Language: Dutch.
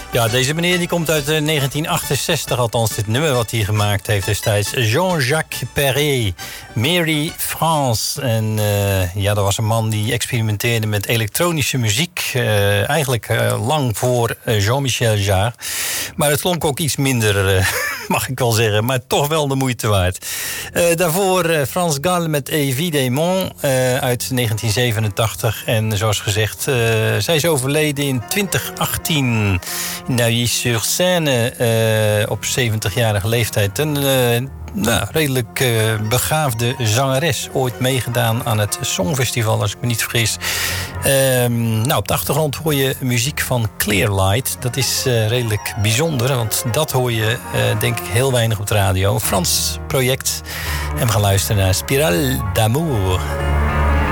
Ja, deze meneer die komt uit 1968, althans dit nummer wat hij gemaakt heeft destijds. Jean-Jacques Perret, Mary France. En ja, dat was een man die experimenteerde met elektronische muziek. Eigenlijk lang voor Jean-Michel Jarre. Maar het klonk ook iets minder, mag ik wel zeggen. Maar toch wel de moeite waard. Daarvoor Frans Gall met Évidemment uit 1987. En zoals gezegd, zij is overleden in 2018... Neuilly-sur-Seine op 70-jarige leeftijd. Een redelijk begaafde zangeres. Ooit meegedaan aan het Songfestival, als ik me niet vergis. Op de achtergrond hoor je muziek van Clearlight. Dat is redelijk bijzonder, want dat hoor je denk ik heel weinig op de radio. Een Frans project. En we gaan luisteren naar Spirale d'Amour.